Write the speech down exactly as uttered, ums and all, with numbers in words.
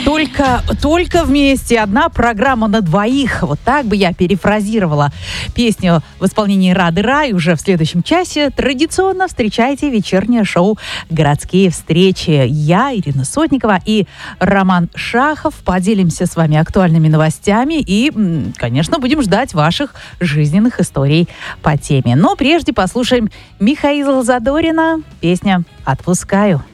Только, только вместе. Одна программа на двоих. Вот так бы я перефразировала песню в исполнении Рады Рай. Уже в следующем часе традиционно встречайте вечернее шоу «Городские встречи». Я, Ирина Сотникова и Роман Шахов поделимся с вами актуальными новостями и, конечно, будем ждать ваших жизненных историй по теме. Но прежде послушаем Михаила Задорина. Песня «Отпускаю».